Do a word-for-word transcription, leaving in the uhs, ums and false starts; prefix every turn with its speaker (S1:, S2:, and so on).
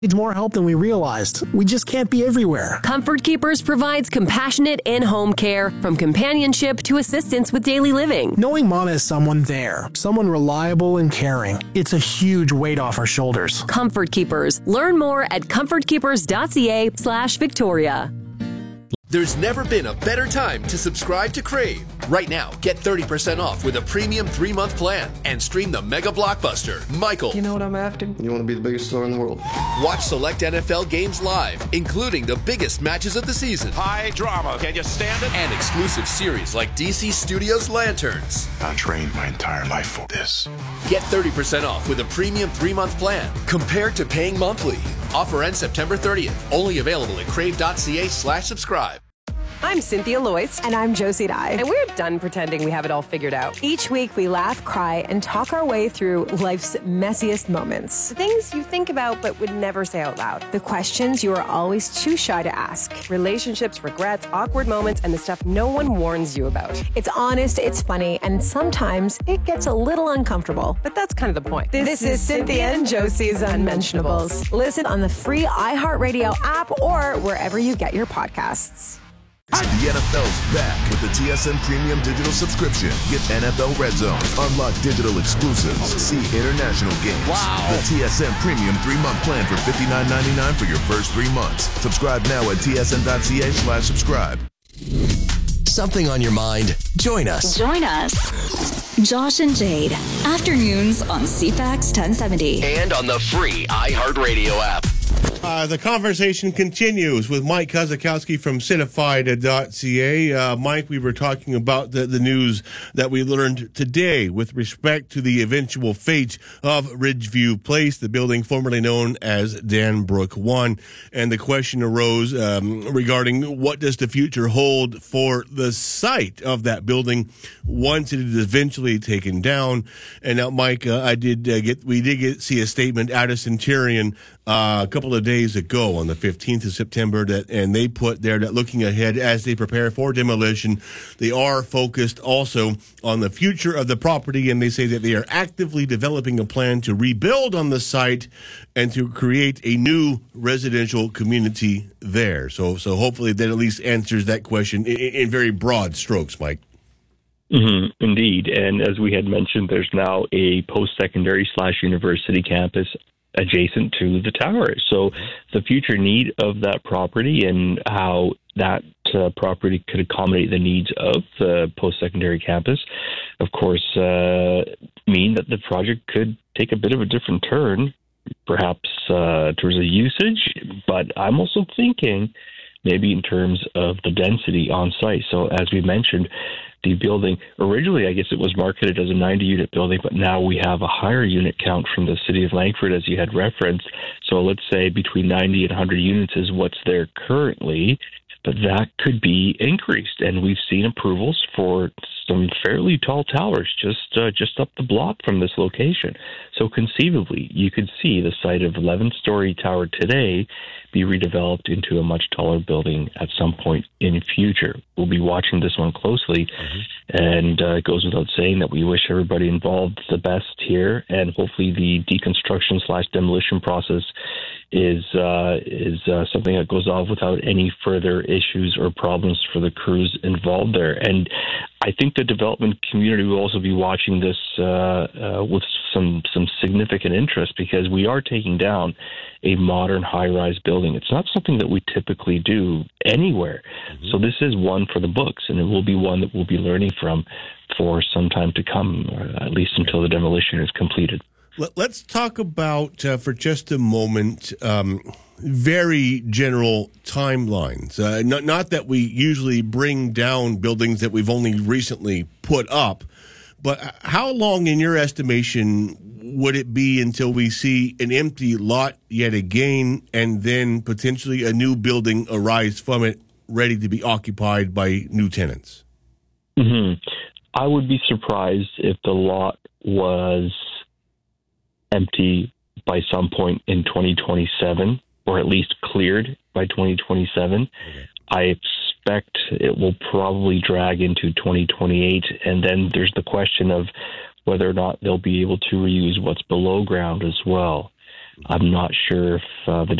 S1: Needs more help than we realized. We just can't be everywhere.
S2: Comfort Keepers provides compassionate in-home care, from companionship to assistance with daily living.
S1: Knowing Mom has someone there, someone reliable and caring, it's a huge weight off our shoulders.
S2: Comfort Keepers. Learn more at comfortkeepers.ca slash Victoria.
S3: There's never been a better time to subscribe to Crave. Right now, get thirty percent off with a premium three-month plan and stream the mega blockbuster, Michael.
S4: You know what I'm after?
S5: You want to be the biggest star in the world.
S3: Watch select N F L games live, including the biggest matches of the season.
S6: High drama. Can you stand it?
S3: And exclusive series like D C Studios' Lanterns.
S7: I trained my entire life for this.
S3: Get thirty percent off with a premium three-month plan compared to paying monthly. Offer ends September thirtieth. Only available at crave.ca slash subscribe.
S8: I'm Cynthia Loyce.
S9: And I'm Josie Dye.
S8: And we're done pretending we have it all figured out.
S9: Each week we laugh, cry, and talk our way through life's messiest moments.
S8: The things you think about but would never say out loud.
S9: The questions you are always too shy to ask.
S8: Relationships, regrets, awkward moments, and the stuff no one warns you about.
S9: It's honest, it's funny, and sometimes it gets a little uncomfortable.
S8: But that's kind of the point.
S9: This, this is, is Cynthia and Josie's Unmentionables. Listen on the free iHeartRadio app or wherever you get your podcasts.
S10: The N F L's back with the T S N Premium Digital Subscription. Get N F L Red Zone, unlock digital exclusives, see international games.
S3: Wow.
S10: The T S N Premium three-month plan for fifty-nine ninety-nine for your first three months. Subscribe now at tsn.ca slash subscribe.
S3: Something on your mind? Join us.
S11: Join us. Josh and Jade. Afternoons on C FAX ten seventy.
S3: And on the free iHeartRadio app.
S12: Uh, the conversation continues with Mike Kazakowski from Citified dot C A. Uh, Mike, we were talking about the, the news that we learned today with respect to the eventual fate of Ridgeview Place, the building formerly known as Danbrook One. And the question arose um, regarding what does the future hold for the site of that building once it is eventually taken down. And now, Mike, uh, I did uh, get we did get see a statement out of Centurion Uh, a couple of days ago on the fifteenth of September, that and they put there that looking ahead as they prepare for demolition, they are focused also on the future of the property, and they say that they are actively developing a plan to rebuild on the site and to create a new residential community there. So, so hopefully that at least answers that question in, in very broad strokes, Mike.
S13: Mm-hmm, indeed, and as we had mentioned, there's now a post-secondary slash university campus adjacent to the tower. So the future need of that property and how that uh, property could accommodate the needs of the post-secondary campus, of course, uh, mean that the project could take a bit of a different turn, perhaps uh, towards the usage, but I'm also thinking maybe in terms of the density on site. So as we mentioned, the building, originally, I guess it was marketed as a ninety-unit building, but now we have a higher unit count from the city of Langford, as you had referenced. So let's say between ninety and one hundred units is what's there currently, but that could be increased. And we've seen approvals for some fairly tall towers just uh, just up the block from this location. So conceivably, you could see the site of eleven-story tower today be redeveloped into a much taller building at some point in the future. We'll be watching this one closely, mm-hmm. and uh, it goes without saying that we wish everybody involved the best here, and hopefully the deconstruction slash demolition process is uh, is uh, something that goes off without any further issues or problems for the crews involved there. And I think the development community will also be watching this uh, uh, with some some significant interest, because we are taking down a modern high-rise building. It's not something that we typically do anywhere. Mm-hmm. So this is one for the books, and it will be one that we'll be learning from for some time to come, or at least until the demolition is completed.
S12: Let's talk about, uh, for just a moment, um, very general timelines. Uh, not, not that we usually bring down buildings that we've only recently put up, but how long, in your estimation, would it be until we see an empty lot yet again, and then potentially a new building arise from it, ready to be occupied by new tenants?
S13: Mm-hmm. I would be surprised if the lot was empty by some point in twenty twenty-seven, or at least cleared by twenty twenty-seven. Okay. I expect it will probably drag into twenty twenty-eight, and then there's the question of whether or not they'll be able to reuse what's below ground as well. I'm not sure if uh, the